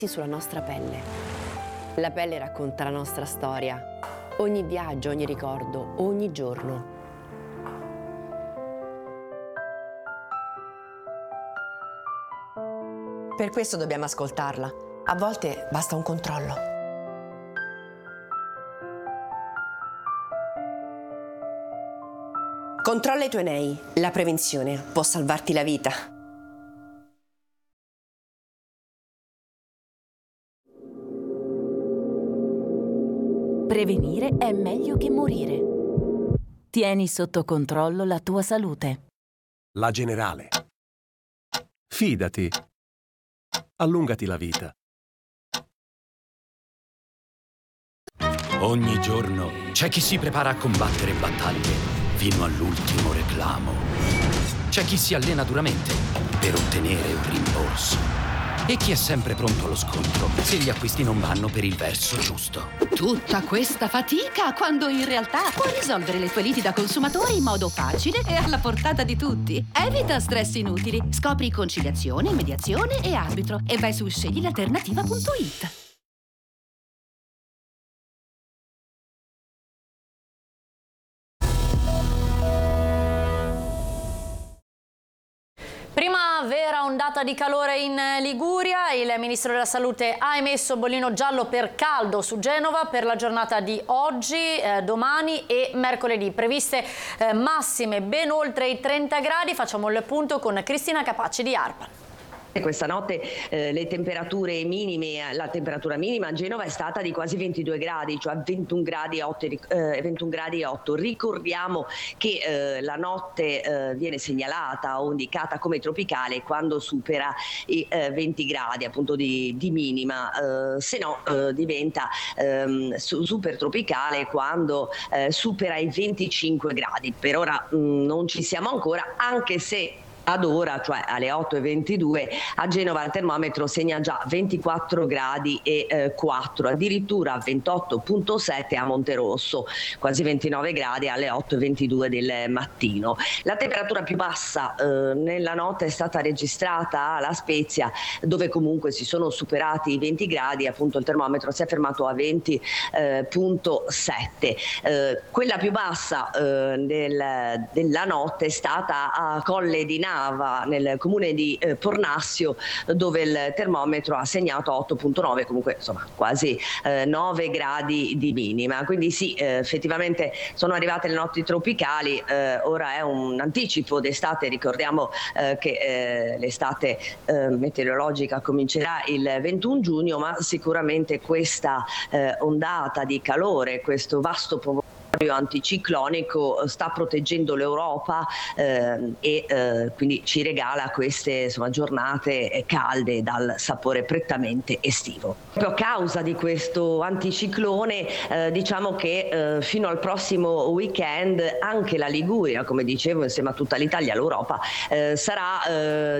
sulla nostra pelle. La pelle racconta la nostra storia, ogni viaggio, ogni ricordo, ogni giorno. Per questo dobbiamo ascoltarla. A volte basta un controllo. Controlla i tuoi nei. La prevenzione può salvarti la vita. Prevenire è meglio che morire. Tieni sotto controllo la tua salute. La Generale. Fidati. Allungati la vita. Ogni giorno c'è chi si prepara a combattere battaglie fino all'ultimo reclamo. C'è chi si allena duramente per ottenere un rimborso. E chi è sempre pronto allo scontro se gli acquisti non vanno per il verso giusto. Tutta questa fatica quando in realtà puoi risolvere le tue liti da consumatore in modo facile e alla portata di tutti. Evita stress inutili, scopri conciliazione, mediazione e arbitro e vai su sceglilalternativa.it. Prima vera ondata di calore in Liguria, il Ministro della Salute ha emesso bollino giallo per caldo su Genova per la giornata di oggi, domani e mercoledì. Previste massime ben oltre i 30 gradi. Facciamo il punto con Cristina Capacci di ARPA. Questa notte le temperature minime, la temperatura minima a Genova è stata di quasi 22 gradi, cioè 21 gradi e 8. Ricordiamo che la notte viene segnalata o indicata come tropicale quando supera i 20 gradi appunto di minima, se no diventa super tropicale quando supera i 25 gradi. Per ora non ci siamo ancora, anche se ad ora, cioè alle 8:22, a Genova il termometro segna già 24 gradi e 4, addirittura 28,7 a Monterosso, quasi 29 gradi alle 8:22 del mattino. La temperatura più bassa nella notte è stata registrata a La Spezia, dove comunque si sono superati i 20 gradi, appunto il termometro si è fermato a 20,7. Quella più bassa della notte è stata a Colle di Nava, nel comune di Pornassio, dove il termometro ha segnato 8,9, comunque insomma quasi 9 gradi di minima. Quindi sì, effettivamente sono arrivate le notti tropicali, ora è un anticipo d'estate. Ricordiamo che l'estate meteorologica comincerà il 21 giugno, ma sicuramente questa ondata di calore, questo vasto anticiclonico sta proteggendo l'Europa e quindi ci regala queste giornate calde dal sapore prettamente estivo. Proprio a causa di questo anticiclone diciamo che fino al prossimo weekend anche la Liguria, come dicevo, insieme a tutta l'Italia, l'Europa, sarà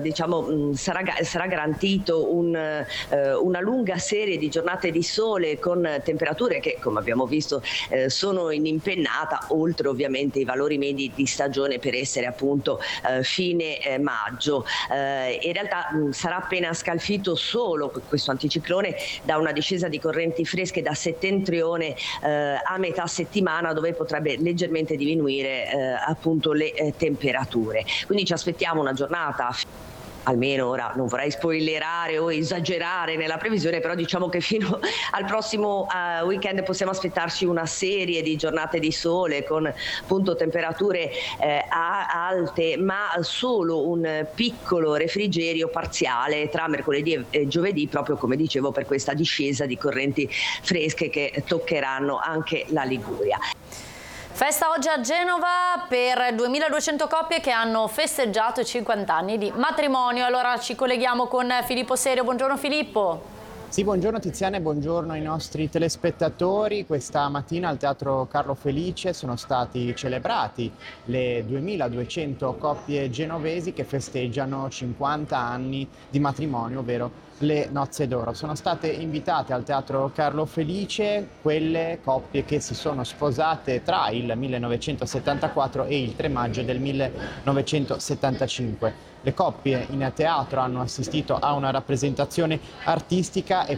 garantito una lunga serie di giornate di sole con temperature che, come abbiamo visto, sono in impennata, oltre ovviamente i valori medi di stagione per essere appunto fine maggio. In realtà sarà appena scalfito solo questo anticiclone da una discesa di correnti fresche da settentrione a metà settimana, dove potrebbe leggermente diminuire appunto le temperature. Quindi ci aspettiamo una giornata, almeno ora non vorrei spoilerare o esagerare nella previsione, però diciamo che fino al prossimo weekend possiamo aspettarci una serie di giornate di sole con appunto temperature alte, ma solo un piccolo refrigerio parziale tra mercoledì e giovedì, proprio come dicevo per questa discesa di correnti fresche che toccheranno anche la Liguria. Festa oggi a Genova per 2200 coppie che hanno festeggiato i 50 anni di matrimonio. Allora ci colleghiamo con Filippo Serio. Buongiorno Filippo. Sì, buongiorno Tiziana e buongiorno ai nostri telespettatori. Questa mattina al Teatro Carlo Felice sono stati celebrati le 2200 coppie genovesi che festeggiano 50 anni di matrimonio, ovvero le nozze d'oro. Sono state invitate al Teatro Carlo Felice quelle coppie che si sono sposate tra il 1974 e il 3 maggio del 1975. Le coppie in teatro hanno assistito a una rappresentazione artistica e